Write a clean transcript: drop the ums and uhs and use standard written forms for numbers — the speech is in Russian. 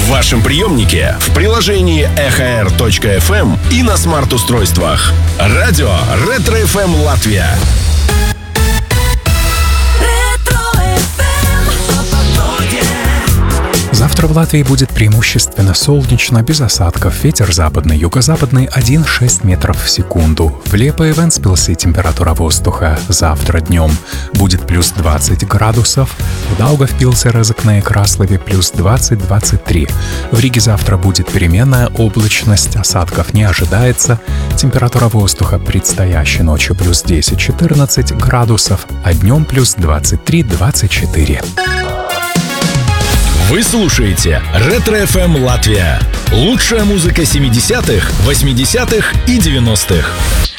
В вашем приемнике, в приложении EHR.FM и на смарт-устройствах. Радио Ретро-ФМ Латвия. Завтра в Латвии будет преимущественно солнечно, без осадков. Ветер западный, юго-западный 1,6 метров в секунду. В Лепе и Вентспилсе температура воздуха завтра днем будет плюс 20 градусов. В Даугавпилсе, Резекне и Краслове плюс 20-23. В Риге завтра будет переменная облачность, осадков не ожидается. Температура воздуха предстоящей ночью плюс 10-14 градусов, а днем плюс 23-24. Вы слушаете Ретро-ФМ Латвия. Лучшая музыка 70-х, 80-х и 90-х.